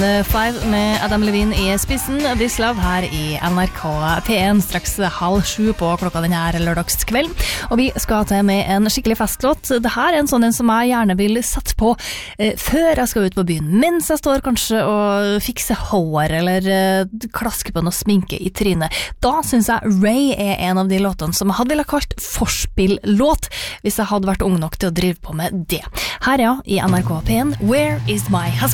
5 med Adam Levine I spissen. This Love her I NRK P1 straks 6:30 på klokka denne lørdagskveld. Og vi skal til med en skikkelig festlåt. Det her en sånn en som jeg gjerne vil sette på før jeg skal ut på byen. Mens jeg står kanskje og fikser hår eller klasker på noe sminke I trynet. Da synes jeg Ray en av de låtene som jeg hadde ville kalt forspillåt hvis jeg hadde vært ung nok til å drive på med det. Her I NRK P1, Where is my husband?